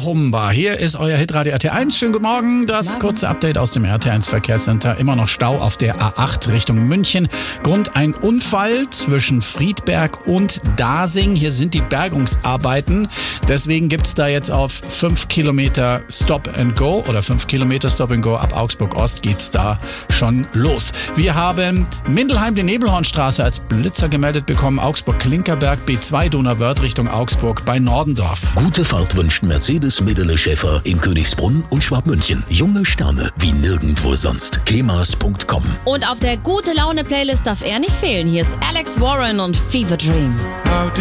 Humba. Hier ist euer Hitradio RT1. Schönen guten Morgen. Das kurze Update aus dem RT1 Verkehrscenter. Immer noch Stau auf der A8 Richtung München. Grund ein Unfall zwischen Friedberg und Dasing. Hier sind die Bergungsarbeiten. Deswegen gibt's da jetzt auf 5 Kilometer Stop and Go oder 5 Kilometer Stop and Go ab Augsburg Ost geht's da schon los. Wir haben Mindelheim die Nebelhornstraße als Blitzer gemeldet bekommen. Augsburg-Klinkerberg B2 Donauwörth Richtung Augsburg bei Nordendorf. Gute Fahrt wünscht Mercedes Medele Schäfer in Königsbrunn und Schwabmünchen. Junge Sterne wie nirgendwo sonst. kemas.com. Und auf der Gute-Laune-Playlist darf er nicht fehlen. Hier ist Alex Warren und Fever Dream.